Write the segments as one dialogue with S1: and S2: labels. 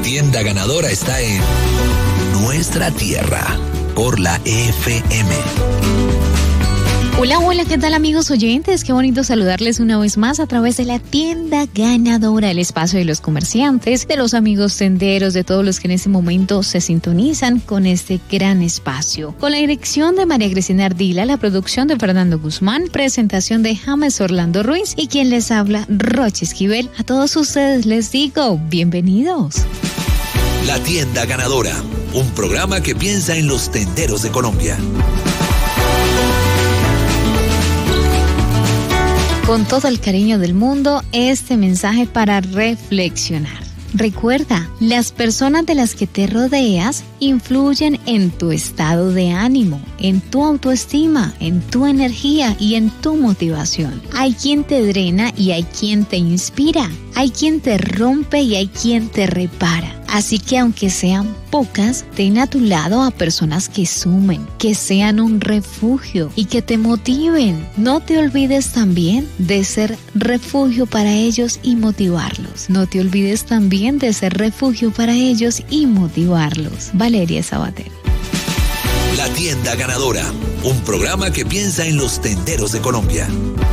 S1: tienda ganadora está en nuestra tierra, por la FM.
S2: Hola, hola, ¿qué tal amigos oyentes? Qué bonito saludarles una vez más a través de la tienda ganadora, el espacio de los comerciantes, de los amigos tenderos, de todos los que en este momento se sintonizan con este gran espacio. Con la dirección de María Cristina Ardila, la producción de Fernando Guzmán, presentación de James Orlando Ruiz y quien les habla, Roche Esquivel. A todos ustedes les digo, bienvenidos.
S1: La tienda ganadora, un programa que piensa en los tenderos de Colombia.
S2: Con todo el cariño del mundo, este mensaje para reflexionar. Recuerda, las personas de las que te rodeas influyen en tu estado de ánimo, en tu autoestima, en tu energía y en tu motivación. Hay quien te drena y hay quien te inspira. Hay quien te rompe y hay quien te repara. Así que aunque sean pocas, ten a tu lado a personas que sumen, que sean un refugio y que te motiven. No te olvides también de ser refugio para ellos y motivarlos. No te olvides también de ser refugio para ellos y motivarlos. Valeria Sabater.
S1: La tienda ganadora, un programa que piensa en los tenderos de Colombia.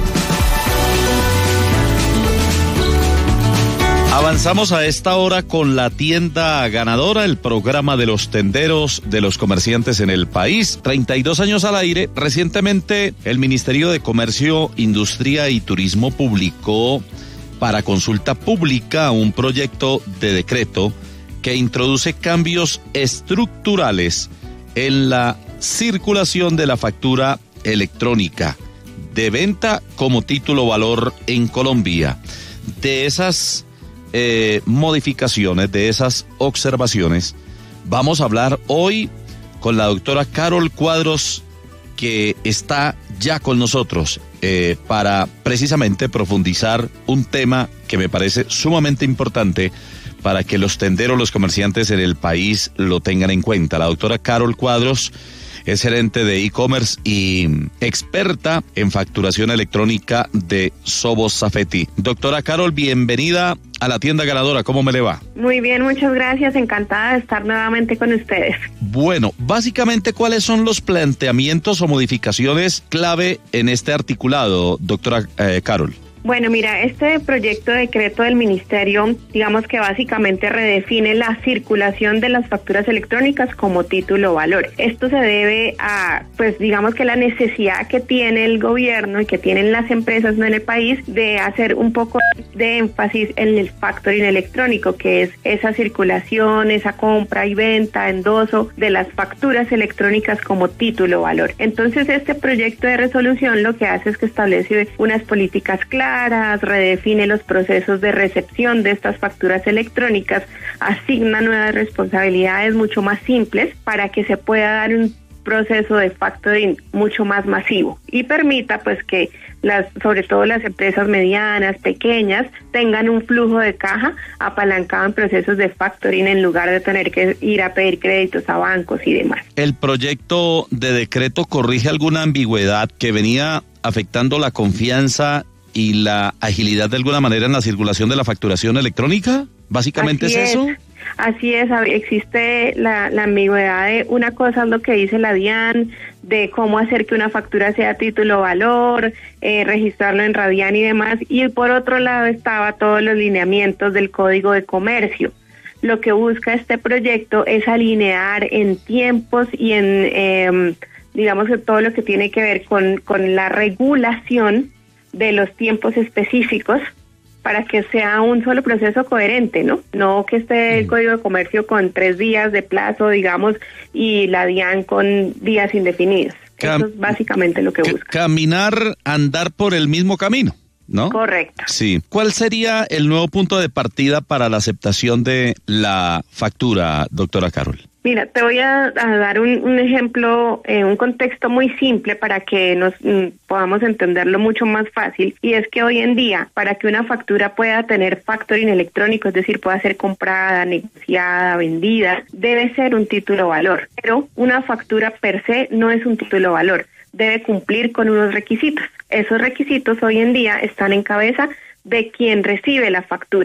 S3: Avanzamos a esta hora con la tienda ganadora, el programa de los tenderos, de los comerciantes en el país. 32 años al aire. Recientemente el Ministerio de Comercio, Industria y Turismo publicó para consulta pública un proyecto de decreto que introduce cambios estructurales en la circulación de la factura electrónica de venta como título valor en Colombia. De esas modificaciones, de esas observaciones, vamos a hablar hoy con la doctora Carol Cuadros, que está ya con nosotros para precisamente profundizar un tema que me parece sumamente importante para que los tenderos, los comerciantes en el país lo tengan en cuenta. La doctora Carol Cuadros es gerente de e-commerce y experta en facturación electrónica de Sovos Safety. Doctora Carol, bienvenida a la tienda ganadora. ¿Cómo me le va?
S4: Muy bien, muchas gracias. Encantada de estar nuevamente con ustedes.
S3: Bueno, básicamente, ¿cuáles son los planteamientos o modificaciones clave en este articulado, doctora Carol?
S4: Bueno, mira, este proyecto de decreto del ministerio, digamos que básicamente redefine la circulación de las facturas electrónicas como título valor. Esto se debe a, pues digamos que la necesidad que tiene el gobierno y que tienen las empresas en el país de hacer un poco de énfasis en el factoring electrónico, que es esa circulación, esa compra y venta, endoso de las facturas electrónicas como título valor. Entonces, este proyecto de resolución lo que hace es que establece unas políticas claras, redefine los procesos de recepción de estas facturas electrónicas, asigna nuevas responsabilidades mucho más simples para que se pueda dar un proceso de factoring mucho más masivo y permita pues que sobre todo las empresas medianas, pequeñas, tengan un flujo de caja apalancado en procesos de factoring en lugar de tener que ir a pedir créditos a bancos y demás.
S3: ¿El proyecto de decreto corrige alguna ambigüedad que venía afectando la confianza y la agilidad de alguna manera en la circulación de la facturación electrónica? ¿Básicamente es eso?
S4: Así es, existe la ambigüedad de una cosa es lo que dice la DIAN, de cómo hacer que una factura sea título valor, registrarlo en Radian y demás, y por otro lado estaba todos los lineamientos del Código de Comercio. Lo que busca este proyecto es alinear en tiempos y en, digamos que todo lo que tiene que ver con la regulación de los tiempos específicos para que sea un solo proceso coherente, ¿no? No que esté el Código de Comercio con 3 días de plazo, digamos, y la DIAN con días indefinidos. Eso es básicamente lo que busca.
S3: Caminar, andar por el mismo camino, ¿no?
S4: Correcto.
S3: Sí. ¿Cuál sería el nuevo punto de partida para la aceptación de la factura, doctora Carol?
S4: Mira, te voy a dar un ejemplo, un contexto muy simple para que nos podamos entenderlo mucho más fácil, y es que hoy en día, para que una factura pueda tener factoring electrónico, es decir, pueda ser comprada, negociada, vendida, debe ser un título valor, pero una factura per se no es un título valor, debe cumplir con unos requisitos. Esos requisitos hoy en día están en cabeza de quien recibe la factura.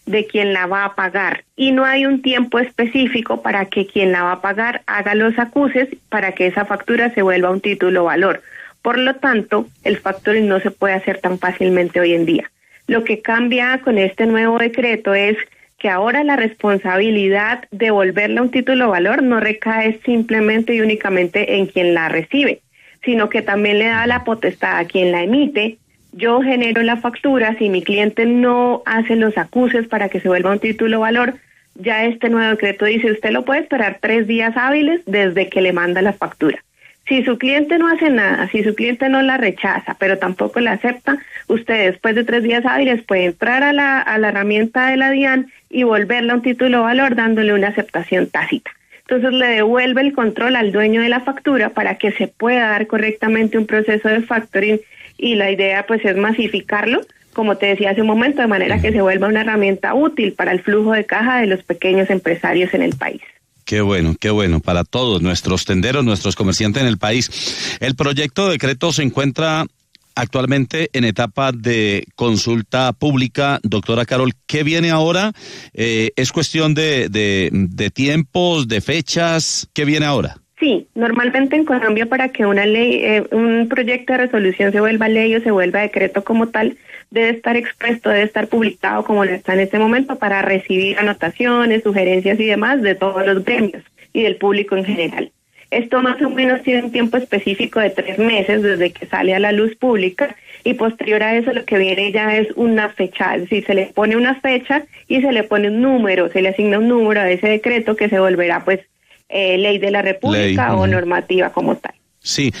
S4: de quien la va a pagar y no hay un tiempo específico para que quien la va a pagar haga los acuses para que esa factura se vuelva un título valor. Por lo tanto, el factoring no se puede hacer tan fácilmente hoy en día. Lo que cambia con este nuevo decreto es que ahora la responsabilidad de volverla un título valor no recae simplemente y únicamente en quien la recibe, sino que también le da la potestad a quien la emite. Yo genero la factura, si mi cliente no hace los acuses para que se vuelva un título valor, ya este nuevo decreto dice usted lo puede esperar 3 días hábiles desde que le manda la factura. Si su cliente no hace nada, si su cliente no la rechaza, pero tampoco la acepta, usted después de 3 días hábiles puede entrar a la herramienta de la DIAN y volverla un título valor dándole una aceptación tácita. Entonces le devuelve el control al dueño de la factura para que se pueda dar correctamente un proceso de factoring y la idea pues es masificarlo, como te decía hace un momento, de manera que se vuelva una herramienta útil para el flujo de caja de los pequeños empresarios en el país.
S3: Qué bueno, para todos nuestros tenderos, nuestros comerciantes en el país. El proyecto de decreto se encuentra actualmente en etapa de consulta pública. Doctora Carol, ¿qué viene ahora? ¿Es cuestión de tiempos, de fechas? ¿Qué viene ahora?
S4: Sí, normalmente en Colombia para que una ley, un proyecto de resolución se vuelva ley o se vuelva decreto como tal, debe estar expuesto, debe estar publicado como lo está en este momento para recibir anotaciones, sugerencias y demás de todos los gremios y del público en general. Esto más o menos tiene un tiempo específico de 3 meses desde que sale a la luz pública y posterior a eso lo que viene ya es una fecha, es decir, se le pone una fecha y se le pone un número, se le asigna un número a ese decreto que se volverá pues ley de la República o normativa como tal.
S3: Sí,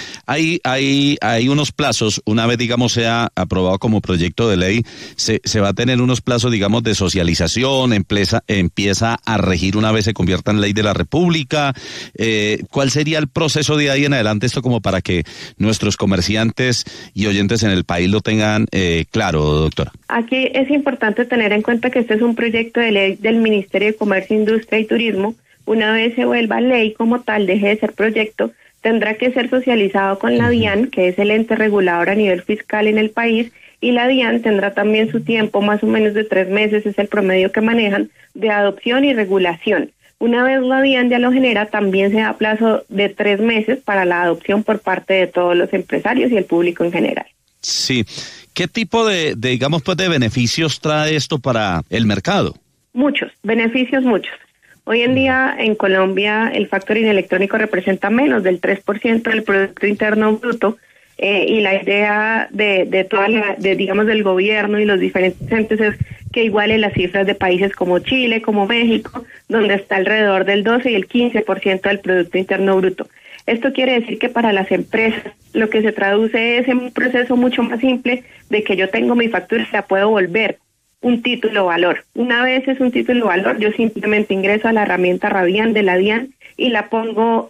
S3: hay unos plazos, una vez digamos sea aprobado como proyecto de ley, se va a tener unos plazos digamos de socialización, empieza a regir una vez se convierta en ley de la República. ¿Cuál sería el proceso de ahí en adelante esto como para que nuestros comerciantes y oyentes en el país lo tengan claro, doctora?
S4: Aquí es importante tener en cuenta que este es un proyecto de ley del Ministerio de Comercio, Industria y Turismo. Una vez se vuelva ley como tal, deje de ser proyecto, tendrá que ser socializado con la DIAN, que es el ente regulador a nivel fiscal en el país, y la DIAN tendrá también su tiempo, más o menos de 3 meses, es el promedio que manejan, de adopción y regulación. Una vez la DIAN ya lo genera, también se da plazo de 3 meses para la adopción por parte de todos los empresarios y el público en general.
S3: Sí. ¿Qué tipo de digamos, pues, de beneficios trae esto para el mercado?
S4: Muchos, beneficios muchos. Hoy en día en Colombia el factoring electrónico representa menos del 3% del Producto Interno Bruto y la idea de toda digamos del gobierno y los diferentes entes es que iguale las cifras de países como Chile, como México, donde está alrededor del 12 y el 15% del Producto Interno Bruto. Esto quiere decir que para las empresas lo que se traduce es en un proceso mucho más simple de que yo tengo mi factura y la puedo volver un título valor. Una vez es un título valor, yo simplemente ingreso a la herramienta Radian de la DIAN y la pongo,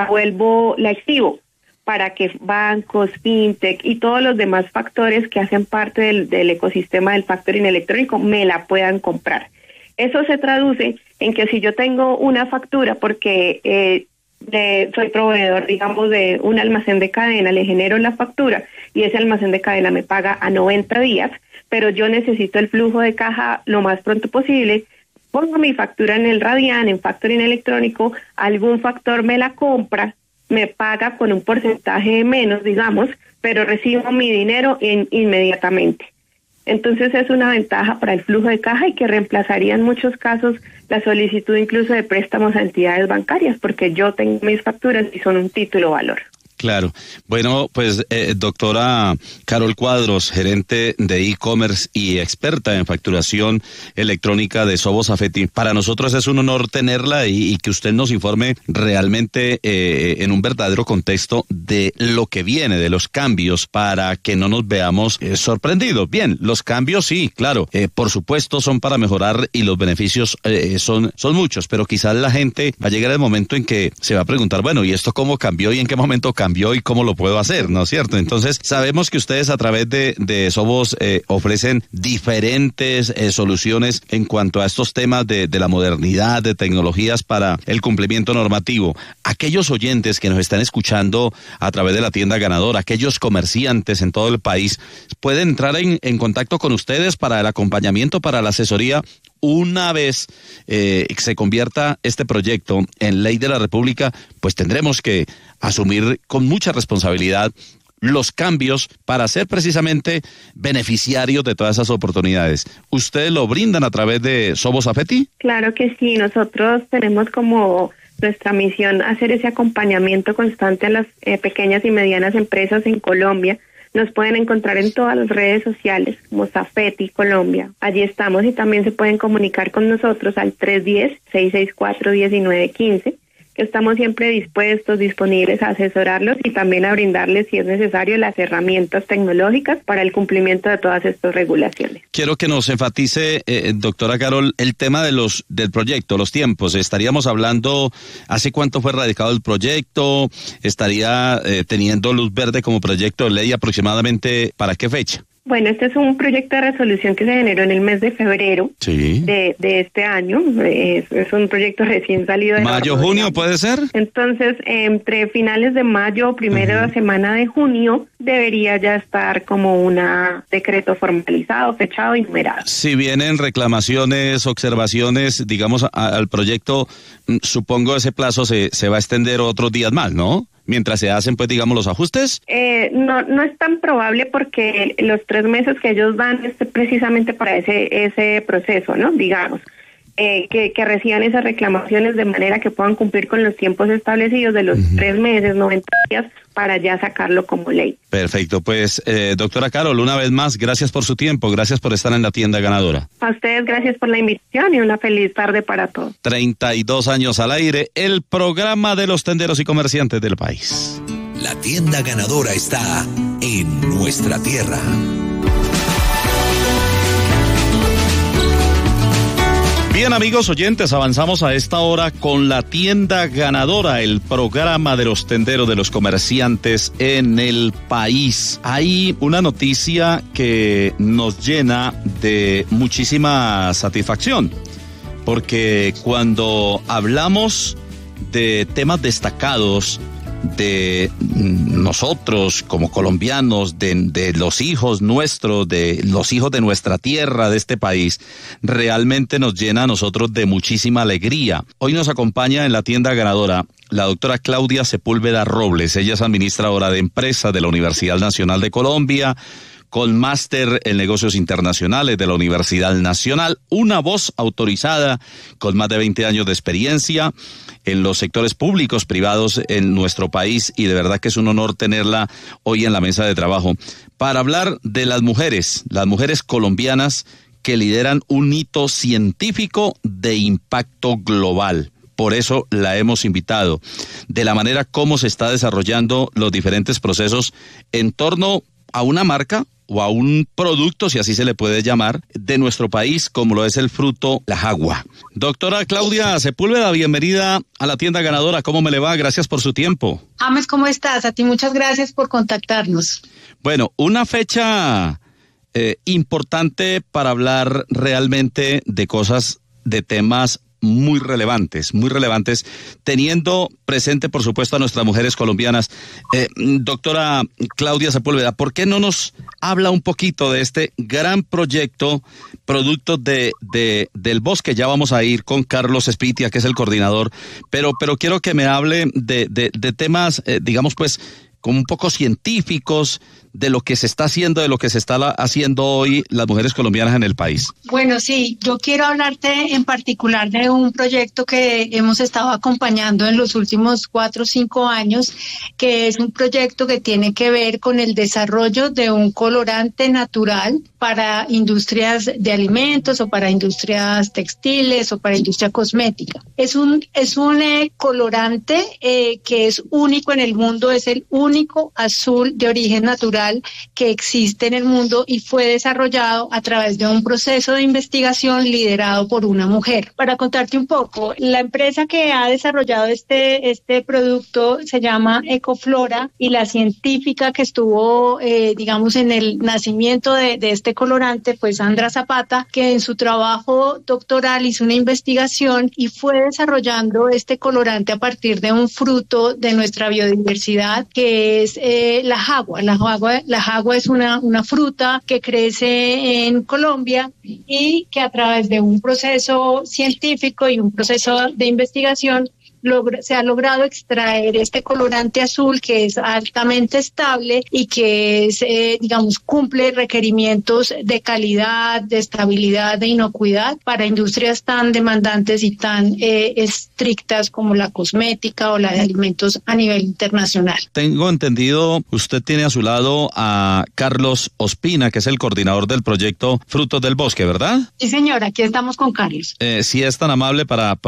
S4: la activo para que bancos, fintech y todos los demás factores que hacen parte del ecosistema del factoring electrónico me la puedan comprar. Eso se traduce en que si yo tengo una factura porque soy proveedor, digamos, de un almacén de cadena, le genero la factura y ese almacén de cadena me paga a 90 días, pero yo necesito el flujo de caja lo más pronto posible, pongo mi factura en el Radian, en factoring electrónico, algún factor me la compra, me paga con un porcentaje menos, digamos, pero recibo mi dinero inmediatamente. Entonces es una ventaja para el flujo de caja y que reemplazaría en muchos casos la solicitud incluso de préstamos a entidades bancarias, porque yo tengo mis facturas y son un título valor.
S3: Claro. Bueno, pues doctora Carol Cuadros, gerente de e-commerce y experta en facturación electrónica de Sovos Affetti. Para nosotros es un honor tenerla y que usted nos informe realmente en un verdadero contexto de lo que viene, de los cambios, para que no nos veamos sorprendidos. Bien, los cambios sí, claro, por supuesto son para mejorar y los beneficios son muchos, pero quizás la gente va a llegar el momento en que se va a preguntar, bueno, ¿y esto cómo cambió y en qué momento cambió y cómo lo puedo hacer? ¿No es cierto? Entonces, sabemos que ustedes a través de Sovos ofrecen diferentes soluciones en cuanto a estos temas de la modernidad, de tecnologías para el cumplimiento normativo. Aquellos oyentes que nos están escuchando a través de la tienda ganadora, aquellos comerciantes en todo el país, pueden entrar en contacto con ustedes para el acompañamiento, para la asesoría una vez se convierta este proyecto en ley de la República, pues tendremos que asumir con mucha responsabilidad los cambios para ser precisamente beneficiarios de todas esas oportunidades. ¿Ustedes lo brindan a través de Somos AFETI?
S4: Claro que sí, nosotros tenemos como nuestra misión hacer ese acompañamiento constante a las pequeñas y medianas empresas en Colombia. Nos pueden encontrar en todas las redes sociales como AFETI Colombia. Allí estamos y también se pueden comunicar con nosotros al 310-664-1915. Que estamos siempre dispuestos, disponibles a asesorarlos y también a brindarles, si es necesario, las herramientas tecnológicas para el cumplimiento de todas estas regulaciones.
S3: Quiero que nos enfatice, doctora Carol, el tema del proyecto, los tiempos. ¿Estaríamos hablando hace cuánto fue radicado el proyecto? ¿Estaría teniendo luz verde como proyecto de ley aproximadamente para qué fecha?
S4: Bueno, este es un proyecto de resolución que se generó en el mes de febrero de este año. Es un proyecto recién salido de
S3: mayo, junio, ¿puede ser?
S4: Entonces, entre finales de mayo o primera semana de junio, debería ya estar como un decreto formalizado, fechado y numerado.
S3: Si vienen reclamaciones, observaciones, digamos, al proyecto, supongo ese plazo se va a extender otros días más, ¿no? Mientras se hacen, pues, digamos, los ajustes.
S4: No es tan probable porque los 3 meses que ellos dan es precisamente para ese proceso, ¿no? Digamos, que reciban esas reclamaciones de manera que puedan cumplir con los tiempos establecidos de los 3 meses, 90 días, para ya sacarlo como ley.
S3: Perfecto, pues, doctora Carol, una vez más, gracias por su tiempo, gracias por estar en la tienda ganadora.
S4: A ustedes, gracias por la invitación y una feliz tarde para todos.
S3: 32 años al aire, el programa de los tenderos y comerciantes del país.
S1: La tienda ganadora está en nuestra tierra.
S3: Bien, amigos oyentes, avanzamos a esta hora con la tienda ganadora, el programa de los tenderos, de los comerciantes en el país. Hay una noticia que nos llena de muchísima satisfacción, porque cuando hablamos de temas destacados de nosotros como colombianos, de los hijos nuestros, de los hijos de nuestra tierra, de este país, realmente nos llena a nosotros de muchísima alegría. Hoy nos acompaña en la tienda ganadora la doctora Claudia Sepúlveda Robles. Ella es administradora de empresas de la Universidad Nacional de Colombia, con máster en negocios internacionales de la Universidad Nacional, una voz autorizada con más de 20 años de experiencia en los sectores públicos, privados en nuestro país, y de verdad que es un honor tenerla hoy en la mesa de trabajo para hablar de las mujeres colombianas que lideran un hito científico de impacto global. Por eso la hemos invitado, de la manera como se está desarrollando los diferentes procesos en torno a una marca o a un producto, si así se le puede llamar, de nuestro país, como lo es el fruto, la jagua. Doctora Claudia Sepúlveda, bienvenida a la tienda ganadora. ¿Cómo me le va? Gracias por su tiempo.
S5: James, ¿cómo estás? A ti muchas gracias por contactarnos.
S3: Bueno, una fecha importante para hablar realmente de cosas, de temas muy relevantes, teniendo presente, por supuesto, a nuestras mujeres colombianas. Doctora Claudia Sepúlveda, ¿por qué no nos habla un poquito de este gran proyecto, producto del bosque? Ya vamos a ir con Carlos Espitia, que es el coordinador, pero quiero que me hable de temas, digamos, pues, como un poco científicos, de lo que se está haciendo, de lo que se está haciendo hoy las mujeres colombianas en el país.
S5: Bueno, sí, yo quiero hablarte en particular de un proyecto que hemos estado acompañando en los últimos 4 o 5 años, que es un proyecto que tiene que ver con el desarrollo de un colorante natural para industrias de alimentos o para industrias textiles o para industria cosmética. Es un colorante que es único en el mundo, es el único azul de origen natural que existe en el mundo y fue desarrollado a través de un proceso de investigación liderado por una mujer. Para contarte un poco, la empresa que ha desarrollado este producto se llama Ecoflora, y la científica que estuvo, digamos, en el nacimiento de este colorante fue Sandra Zapata, que en su trabajo doctoral hizo una investigación y fue desarrollando este colorante a partir de un fruto de nuestra biodiversidad, que es la jagua jagua es una fruta que crece en Colombia y que a través de un proceso científico y un proceso de investigación se ha logrado extraer este colorante azul que es altamente estable y que es, cumple requerimientos de calidad, de estabilidad, de inocuidad para industrias tan demandantes y tan estrictas como la cosmética o la de alimentos a nivel internacional.
S3: Tengo entendido, usted tiene a su lado a Carlos Ospina, que es el coordinador del proyecto Frutos del Bosque, ¿verdad?
S5: Sí, señor, aquí estamos con Carlos.
S3: Si es tan amable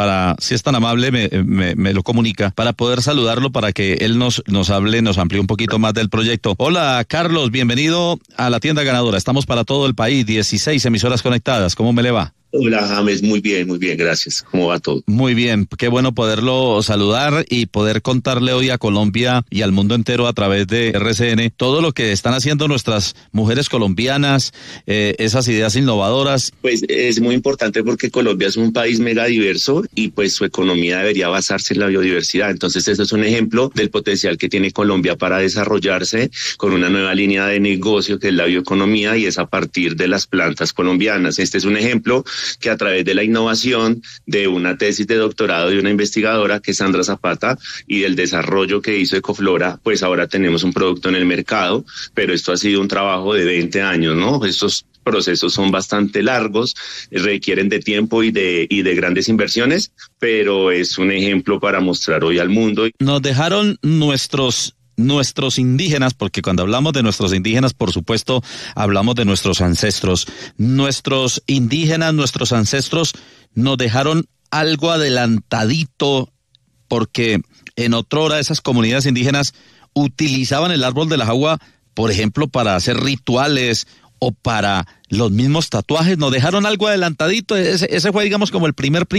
S3: me lo comunica para poder saludarlo, para que él nos amplíe un poquito más del proyecto. Hola, Carlos, bienvenido a La Tienda Ganadora. Estamos para todo el país, 16 emisoras conectadas. ¿Cómo me le va?
S6: Hola, James, muy bien, gracias. ¿Cómo va todo?
S3: Muy bien, qué bueno poderlo saludar y poder contarle hoy a Colombia y al mundo entero a través de RCN todo lo que están haciendo nuestras mujeres colombianas, esas ideas innovadoras.
S6: Pues es muy importante porque Colombia es un país mega diverso y pues su economía debería basarse en la biodiversidad. Entonces eso es un ejemplo del potencial que tiene Colombia para desarrollarse con una nueva línea de negocio que es la bioeconomía, y es a partir de las plantas colombianas. Este es un ejemplo que a través de la innovación de una tesis de doctorado de una investigadora que es Sandra Zapata y del desarrollo que hizo Ecoflora, pues ahora tenemos un producto en el mercado, pero esto ha sido un trabajo de 20 años, ¿no? Estos procesos son bastante largos, requieren de tiempo y de grandes inversiones, pero es un ejemplo para mostrar hoy al mundo.
S3: Nos dejaron nuestros indígenas, porque cuando hablamos de nuestros indígenas, por supuesto, hablamos de nuestros ancestros. Nuestros indígenas, nuestros ancestros nos dejaron algo adelantadito, porque en otrora esas comunidades indígenas utilizaban el árbol de la jagua, por ejemplo, para hacer rituales o para los mismos tatuajes. Nos dejaron algo adelantadito. Ese fue, digamos, como el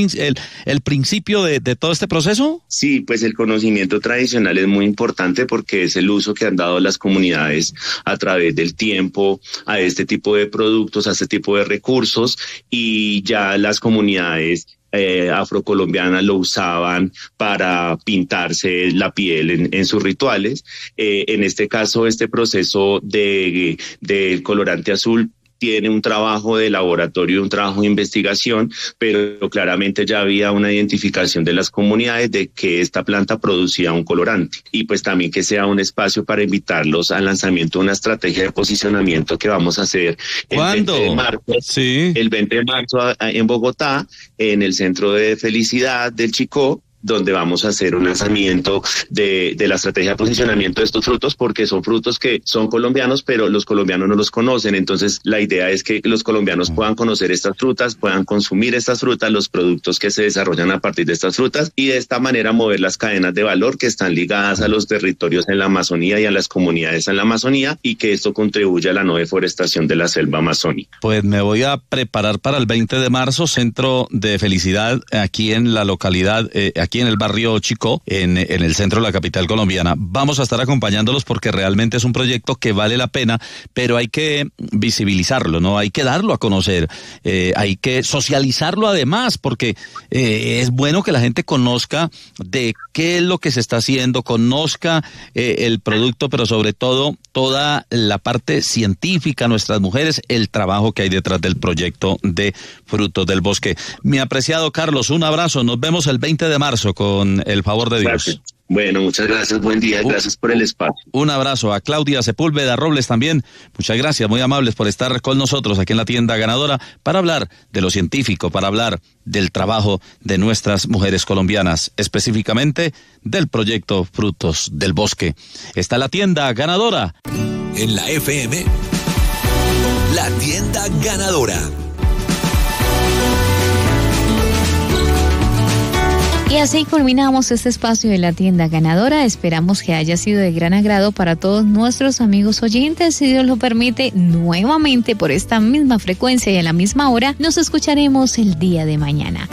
S3: principio de todo este proceso.
S6: Sí, pues el conocimiento tradicional es muy importante porque es el uso que han dado las comunidades a través del tiempo a este tipo de productos, a este tipo de recursos, y ya las comunidades afrocolombianas lo usaban para pintarse la piel en sus rituales. En este caso, este proceso del colorante azul tiene un trabajo de laboratorio, un trabajo de investigación, pero claramente ya había una identificación de las comunidades de que esta planta producía un colorante, y pues también que sea un espacio para invitarlos al lanzamiento de una estrategia de posicionamiento que vamos a hacer el 20 de marzo.
S3: Sí.
S6: El 20 de marzo en Bogotá, en el Centro de Felicidad del Chicó, donde vamos a hacer un lanzamiento de la estrategia de posicionamiento de estos frutos, porque son frutos que son colombianos, pero los colombianos no los conocen. Entonces la idea es que los colombianos puedan conocer estas frutas, puedan consumir estas frutas, los productos que se desarrollan a partir de estas frutas, y de esta manera mover las cadenas de valor que están ligadas a los territorios en la Amazonía y a las comunidades en la Amazonía, y que esto contribuya a la no deforestación de la selva amazónica.
S3: Pues me voy a preparar para el 20 de marzo, Centro de Felicidad, aquí en la localidad, aquí en el barrio Chicó, en el centro de la capital colombiana. Vamos a estar acompañándolos porque realmente es un proyecto que vale la pena, pero hay que visibilizarlo, ¿no? Hay que darlo a conocer, hay que socializarlo además, porque es bueno que la gente conozca de qué es lo que se está haciendo, conozca el producto, pero sobre todo toda la parte científica, nuestras mujeres, el trabajo que hay detrás del proyecto de Frutos del Bosque. Mi apreciado Carlos, un abrazo, nos vemos el 20 de marzo con el favor de Dios.
S6: Gracias. Bueno, muchas gracias, buen día, gracias por el espacio.
S3: Un abrazo a Claudia Sepúlveda Robles también, muchas gracias, muy amables por estar con nosotros aquí en la Tienda Ganadora para hablar de lo científico, para hablar del trabajo de nuestras mujeres colombianas, específicamente del proyecto Frutos del Bosque. Está la Tienda Ganadora.
S1: En la FM, la Tienda Ganadora.
S2: Y así culminamos este espacio de la Tienda Ganadora. Esperamos que haya sido de gran agrado para todos nuestros amigos oyentes. Si Dios lo permite, nuevamente por esta misma frecuencia y a la misma hora, nos escucharemos el día de mañana.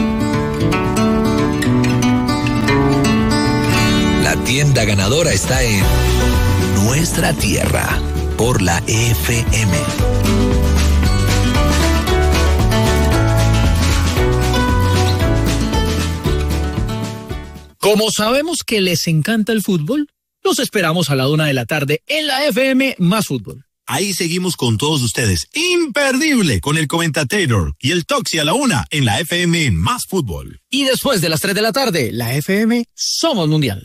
S1: La Tienda Ganadora está en nuestra tierra por la FM.
S7: Como sabemos que les encanta el fútbol, Los esperamos a la 1:00 p.m. en la FM Más Fútbol.
S8: Ahí seguimos con todos ustedes. Imperdible con el Comentator y el Toxi a la 1:00 en la FM Más Fútbol.
S7: Y después de las 3:00 p.m, la FM Somos Mundial.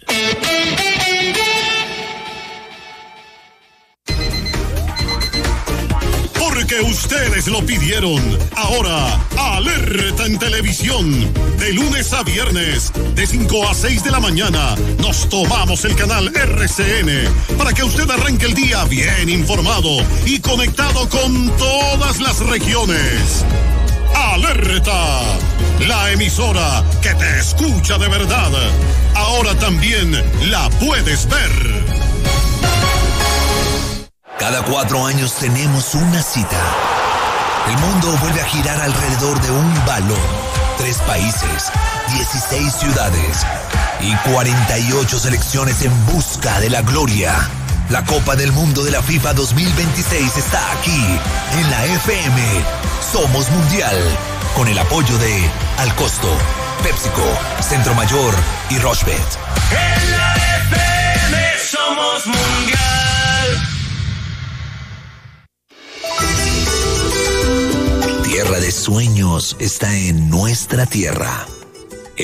S9: Porque ustedes lo pidieron. Ahora, Alerta en Televisión. De lunes a viernes, de 5 a 6 de la mañana, nos tomamos el canal RCN para que usted arranque el día bien informado y conectado con todas las regiones. Alerta, la emisora que te escucha de verdad. Ahora también la puedes ver.
S1: Cada 4 años tenemos una cita. El mundo vuelve a girar alrededor de un balón. 3 países, 16 ciudades y 48 selecciones en busca de la gloria. La Copa del Mundo de la FIFA 2026 está aquí, en la FM. Somos Mundial, con el apoyo de Alcosto, PepsiCo, Centro Mayor y Rochebet.
S10: En la FM somos Mundial.
S1: Tierra de sueños está en nuestra tierra.